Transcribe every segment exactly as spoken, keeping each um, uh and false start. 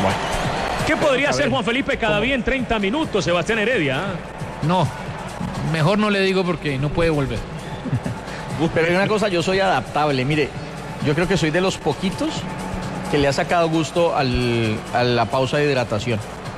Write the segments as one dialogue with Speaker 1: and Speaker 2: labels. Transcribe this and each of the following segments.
Speaker 1: Bueno.
Speaker 2: ¿Qué podría hacer Juan Felipe Cadaví en treinta minutos, Sebastián Heredia?
Speaker 3: No, mejor no le digo porque no puede volver.
Speaker 1: Pero hay una cosa, yo soy adaptable. Mire, yo creo que soy de los poquitos que le ha sacado gusto al, a la pausa de hidratación.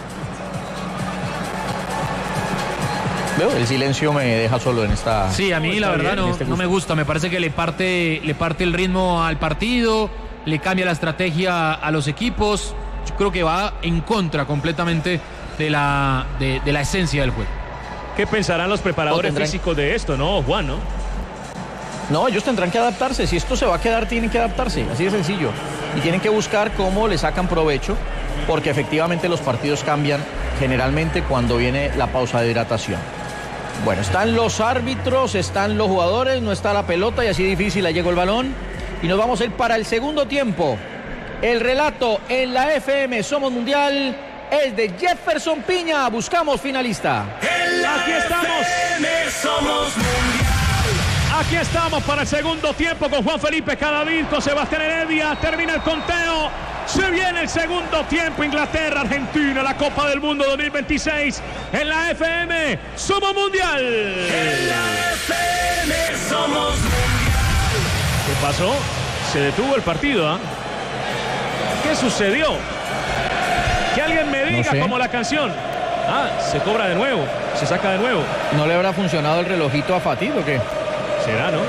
Speaker 1: ¿Veo? El silencio me deja solo en esta...
Speaker 3: Sí, a mí la verdad no, este no me gusta. Me parece que le parte, le parte el ritmo al partido, le cambia la estrategia a los equipos. Yo creo que va en contra completamente de la, de, de la esencia del juego.
Speaker 2: ¿Qué pensarán los preparadores
Speaker 1: tendrán...
Speaker 2: físicos de esto, no, Juan, no?
Speaker 1: No, ellos tendrán que adaptarse. Si esto se va a quedar, tienen que adaptarse. Así de sencillo. Y tienen que buscar cómo le sacan provecho, porque efectivamente los partidos cambian generalmente cuando viene la pausa de hidratación. Bueno, están los árbitros, están los jugadores, no está la pelota y así difícil le llegó el balón. Y nos vamos a ir para el segundo tiempo. El relato en la F M Somos Mundial es de Jefferson Piña. Buscamos finalista.
Speaker 2: Aquí estamos.
Speaker 4: Somos Mundial.
Speaker 2: Aquí estamos para el segundo tiempo con Juan Felipe Cadaví, con Sebastián Heredia. Termina el conteo. Se viene el segundo tiempo. Inglaterra, Argentina, la Copa del Mundo dos mil veintiséis. En la F M Somos Mundial.
Speaker 4: En la F M Somos Mundial.
Speaker 2: ¿Qué pasó? Se detuvo el partido, ¿ah? ¿eh? ¿Qué sucedió? Que alguien me diga, no sé, como la canción. Ah, se cobra de nuevo, se saca de nuevo.
Speaker 1: ¿No le habrá funcionado el relojito a Fatih o qué?
Speaker 2: Será, ¿no?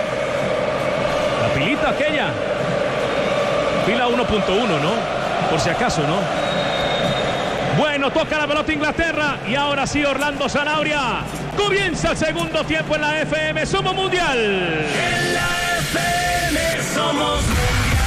Speaker 2: La pilita aquella. Pila uno punto uno, ¿no? Por si acaso, ¿no? Bueno, toca la pelota Inglaterra. Y ahora sí, Orlando Zanabria. Comienza el segundo tiempo en la F M Somos Mundial.
Speaker 4: En la F M Somos Mundial.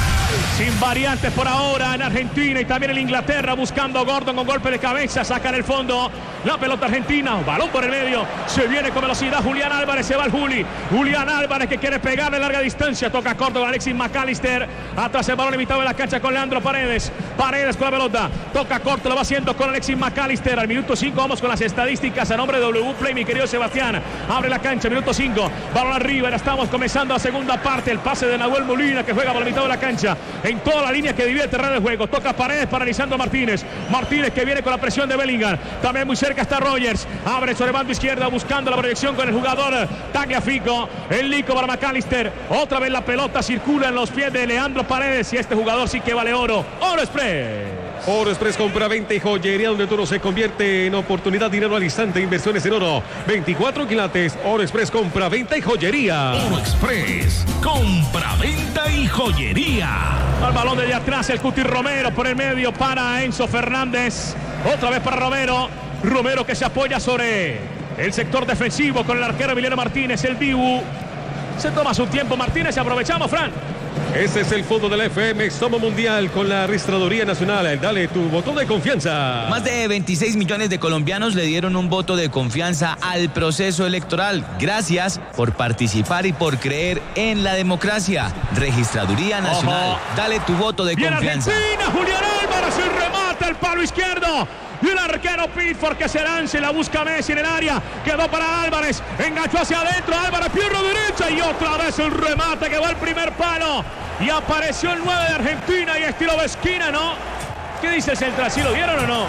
Speaker 2: Sin variantes por ahora en Argentina y también en Inglaterra, buscando a Gordon con golpe de cabeza, saca en el fondo la pelota argentina, balón por el medio, se viene con velocidad Julián Álvarez, se va el Juli, Julián Álvarez que quiere pegarle a larga distancia, toca corto con Alexis McAllister, atrás el balón limitado en la cancha con Leandro Paredes, Paredes con la pelota, toca corto, lo va haciendo con Alexis McAllister, al minuto cinco vamos con las estadísticas a nombre de W Play, mi querido Sebastián, abre la cancha, minuto cinco, balón arriba, ya estamos comenzando la segunda parte, el pase de Nahuel Molina que juega por la mitad de la cancha, en toda la línea que divide el terreno de juego, toca Paredes para Lisandro Martínez, Martínez que viene con la presión de Bellingham, también muy cerca está Rogers, abre sobre banda izquierda buscando la proyección con el jugador Tagliafico, el Nico para McAllister, otra vez la pelota circula en los pies de Leandro Paredes y este jugador sí que vale oro, Oro Express.
Speaker 5: Oro Express, compra-venta y joyería donde todo se convierte en oportunidad, dinero al instante, inversiones en oro, veinticuatro quilates, Oro Express, compra-venta y joyería.
Speaker 4: Oro Express, compra-venta y joyería.
Speaker 2: Al balón desde atrás el Cuti Romero por el medio para Enzo Fernández, otra vez para Romero, Romero que se apoya sobre el sector defensivo con el arquero Emiliano Martínez, el Dibu, se toma su tiempo Martínez y aprovechamos, Fran.
Speaker 5: Ese es el fondo de la F M Somos Mundial con la Registraduría Nacional. Dale tu voto de confianza.
Speaker 6: Más de veintiséis millones de colombianos le dieron un voto de confianza al proceso electoral. Gracias por participar y por creer en la democracia. Registraduría Nacional. Ojo. Dale tu voto de
Speaker 2: Bien
Speaker 6: confianza.
Speaker 2: Argentina, Julián Álvarez, el remate, el palo izquierdo. Y el arquero Pickford que se lanza y la busca Messi en el área. Quedó para Álvarez. Enganchó hacia adentro. Álvarez, pierna derecha. Y otra vez el remate que va al primer palo. Y apareció el nueve de Argentina y estilo de esquina, ¿no? ¿Qué dice el central? ¿Sí lo vieron o no?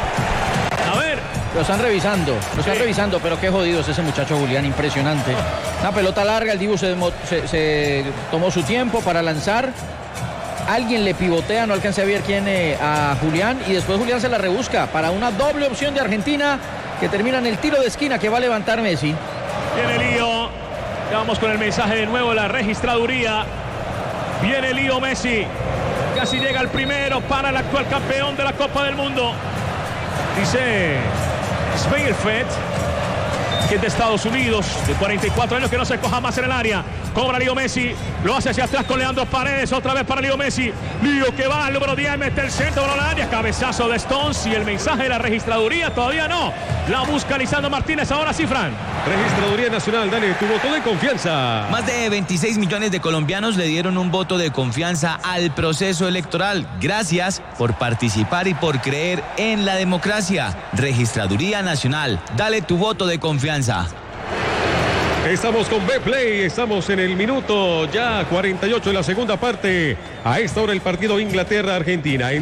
Speaker 2: A ver.
Speaker 1: Lo están revisando. Lo están
Speaker 2: sí.
Speaker 1: revisando. Pero qué jodido es ese muchacho Julián. Impresionante. Una pelota larga. El Dibu se, se, se tomó su tiempo para lanzar. Alguien le pivotea, no alcancé a ver quién, eh, a Julián, y después Julián se la rebusca para una doble opción de Argentina que termina en el tiro de esquina que va a levantar Messi.
Speaker 2: Viene Lío, vamos con el mensaje de nuevo de la registraduría. Viene Lío Messi, casi llega el primero para el actual campeón de la Copa del Mundo. Dice Sveirfeld, que es de Estados Unidos, de cuarenta y cuatro años, que no se coja más en el área. Cobra Lío Messi, lo hace hacia atrás con Leandro Paredes, otra vez para Lío Messi. Lío que va al número diez, mete el centro de la área, cabezazo de Stones y el mensaje de la registraduría todavía no. La busca Lisandro Martínez, ahora sí, Fran.
Speaker 5: Registraduría Nacional, dale tu voto de confianza.
Speaker 6: Más de veintiséis millones de colombianos le dieron un voto de confianza al proceso electoral. Gracias por participar y por creer en la democracia. Registraduría Nacional, dale tu voto de confianza.
Speaker 5: Estamos con B-Play, estamos en el minuto ya cuarenta y ocho de la segunda parte. A esta hora el partido Inglaterra-Argentina.